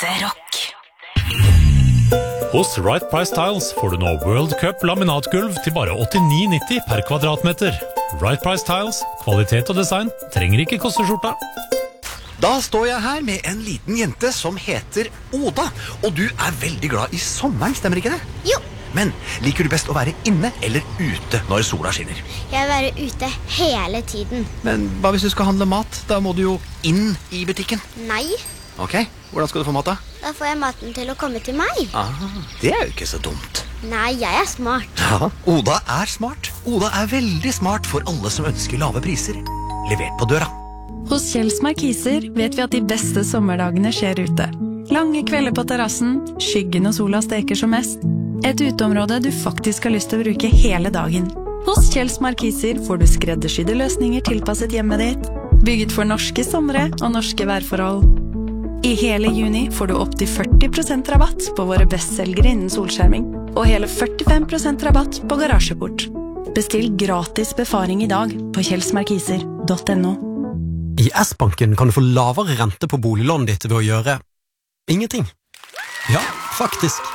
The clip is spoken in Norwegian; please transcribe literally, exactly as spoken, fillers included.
Ekte rock. Hos Right Price Tiles får du nå World Cup laminatgulv til bare åttini nitti per kvadratmeter. Right Price Tiles, kvalitet og design, trenger ikke koste skjorta. Da står jeg her med en liten jente som heter Oda, og du er veldig glad i sommeren, stemmer ikke det? Jo. Men liker du best å være inne eller ute når sola skinner? Jeg vil være ute hele tiden. Men hva hvis du skal handle mat? Da må du jo inn i butikken. Nei. Ok, hvordan skal du få mat da? Da får jeg maten til å komme til meg. Ah, det er jo ikke så dumt. Nei, jeg er smart. Ja, Oda er smart. Oda er veldig smart for alle som ønsker lave priser. Levert på døra. Hos Kjells Markiser vet vi at de beste sommerdagene skjer ute. Lange kvelder på terrassen, skyggen og sola steker som mest. Et uteområde du faktisk har lyst til å bruke hele dagen. Hos Kjells Markiser får du skreddersydde løsninger tilpasset hjemmet ditt, bygget for norske somre og norske værforhold. I hele juni får du opp til førti prosent rabatt på våre bestselgere innen solskjerming, og hele førtifem prosent rabatt på garasjeport. Bestill gratis befaring i dag på kjellsmarkiser punktum no. I S-banken kan du få lavere rente på boliglånet ditt ved å gjøre ingenting. Ja, faktisk.